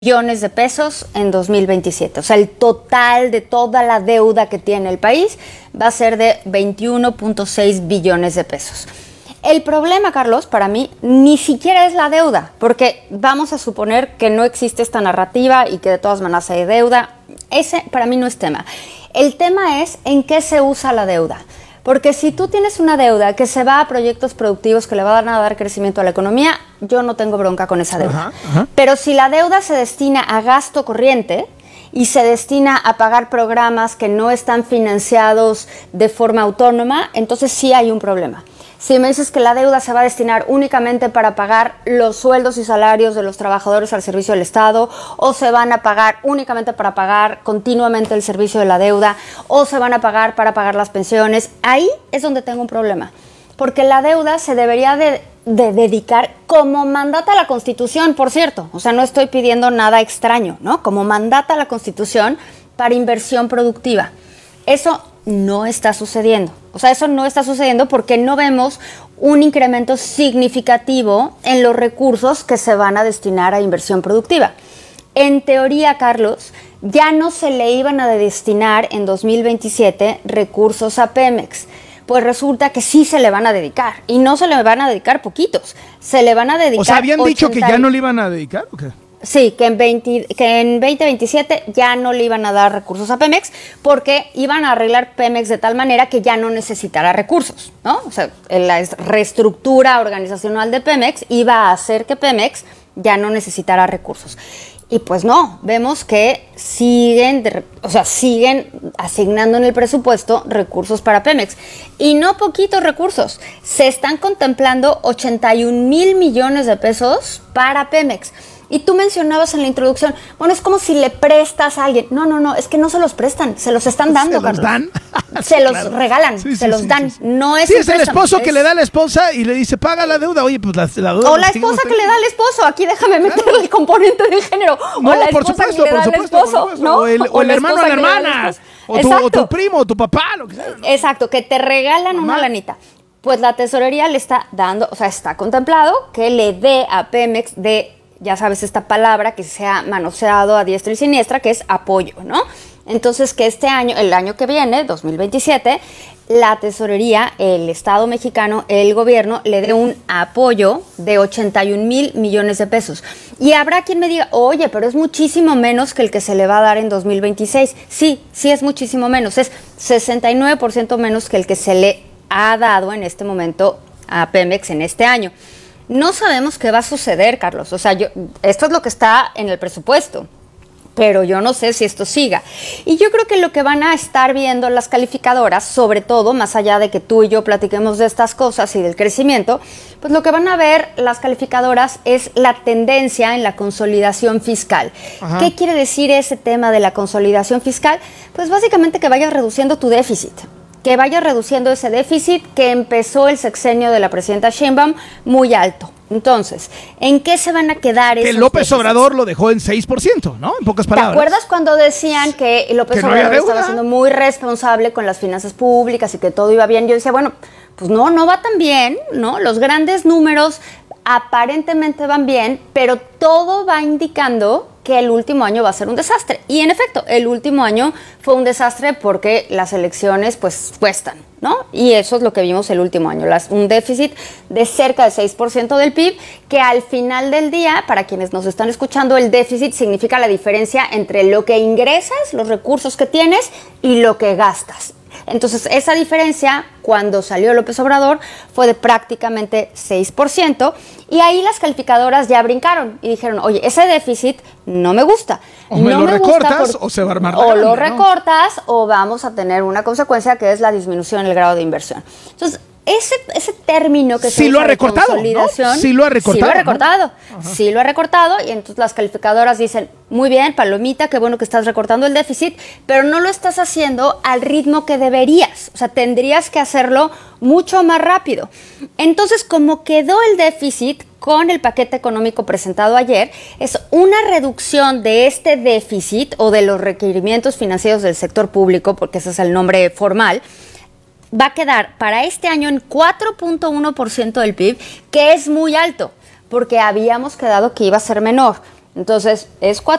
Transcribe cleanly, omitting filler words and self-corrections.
billones de pesos en 2027. O sea, el total de toda la deuda que tiene el país va a ser de 21.6 billones de pesos. El problema, Carlos, para mí, ni siquiera es la deuda, porque vamos a suponer que no existe esta narrativa y que de todas maneras hay deuda. Ese para mí no es tema. El tema es en qué se usa la deuda. Porque si tú tienes una deuda que se va a proyectos productivos que le van a dar crecimiento a la economía, yo no tengo bronca con esa deuda. Pero si la deuda se destina a gasto corriente y se destina a pagar programas que no están financiados de forma autónoma, entonces sí hay un problema. Si me dices que la deuda se va a destinar únicamente para pagar los sueldos y salarios de los trabajadores al servicio del Estado, o se van a pagar únicamente para pagar continuamente el servicio de la deuda, o se van a pagar para pagar las pensiones, ahí es donde tengo un problema. Porque la deuda se debería de dedicar, como mandata la Constitución, por cierto, o sea, no estoy pidiendo nada extraño, ¿no? Como mandata la Constitución para inversión productiva. Eso no está sucediendo. O sea, eso no está sucediendo porque no vemos un incremento significativo en los recursos que se van a destinar a inversión productiva. En teoría, Carlos, ya no se le iban a destinar en 2027 recursos a Pemex. Pues resulta que sí se le van a dedicar. Y no se le van a dedicar poquitos. Se le van a dedicar. O sea, ¿habían dicho que ya no le iban a dedicar o qué? Sí, que en 2027 ya no le iban a dar recursos a Pemex porque iban a arreglar Pemex de tal manera que ya no necesitara recursos, ¿no? O sea, la reestructura organizacional de Pemex iba a hacer que Pemex ya no necesitara recursos. Y pues no, vemos que siguen asignando en el presupuesto recursos para Pemex. Y no poquitos recursos. Se están contemplando 81,000 millones de pesos para Pemex. Y tú mencionabas en la introducción, bueno, es como si le prestas a alguien. No, es que no se los prestan, se los están dando, Carlos. ¿Se los dan? Se los regalan, se los dan. No es sí, es el esposo que le da a la esposa y le dice, paga la deuda. Oye, pues la deuda. O la esposa que le da al esposo. Aquí déjame meter el componente de género. No, o la por esposa supuesto, que le da al esposo, ¿no? O el hermano a la hermana. O tu primo, o tu papá, lo que sea, ¿no? Exacto, que te regalan una lanita. Pues la tesorería le está dando, o sea, está contemplado que le dé a Pemex ya sabes esta palabra que se ha manoseado a diestra y siniestra, que es apoyo, ¿no? Entonces, que este año, el año que viene, 2027, la tesorería, el Estado mexicano, el gobierno, le dé un apoyo de 81,000 millones de pesos. Y habrá quien me diga, oye, pero es muchísimo menos que el que se le va a dar en 2026. Sí es muchísimo menos. Es 69% menos que el que se le ha dado en este momento a Pemex en este año. No sabemos qué va a suceder, Carlos. O sea, esto es lo que está en el presupuesto, pero yo no sé si esto siga. Y yo creo que lo que van a estar viendo las calificadoras, sobre todo, más allá de que tú y yo platiquemos de estas cosas y del crecimiento, pues lo que van a ver las calificadoras es la tendencia en la consolidación fiscal. Ajá. ¿Qué quiere decir ese tema de la consolidación fiscal? Pues básicamente que vayas reduciendo tu déficit. Que vaya reduciendo ese déficit que empezó el sexenio de la presidenta Sheinbaum muy alto. Entonces, ¿en qué se van a quedar esos Que López déficits? Obrador lo dejó en 6%, ¿no? En pocas palabras. ¿Te acuerdas cuando decían que López Obrador estaba siendo muy responsable con las finanzas públicas y que todo iba bien? Yo decía, bueno, pues no va tan bien, ¿no? Los grandes números aparentemente van bien, pero todo va indicando que el último año va a ser un desastre. Y en efecto, el último año fue un desastre porque las elecciones pues cuestan, ¿no? Y eso es lo que vimos el último año, un déficit de cerca de 6% del PIB, que al final del día, para quienes nos están escuchando, el déficit significa la diferencia entre lo que ingresas, los recursos que tienes, y lo que gastas. Entonces, esa diferencia, cuando salió López Obrador, fue de prácticamente 6%, y ahí las calificadoras ya brincaron y dijeron, oye, ese déficit no me gusta. O me lo recortas o se va a armar la grande, lo recortas o vamos a tener una consecuencia que es la disminución en el grado de inversión. Entonces, ese término que se usa de consolidación, ¿no? Sí lo ha recortado. Sí lo ha recortado, y entonces las calificadoras dicen, muy bien, palomita, qué bueno que estás recortando el déficit, pero no lo estás haciendo al ritmo que deberías. O sea, tendrías que hacerlo mucho más rápido. Entonces, como quedó el déficit con el paquete económico presentado ayer, es una reducción de este déficit o de los requerimientos financieros del sector público, porque ese es el nombre formal, va a quedar para este año en 4.1% del PIB, que es muy alto, porque habíamos quedado que iba a ser menor. Entonces, es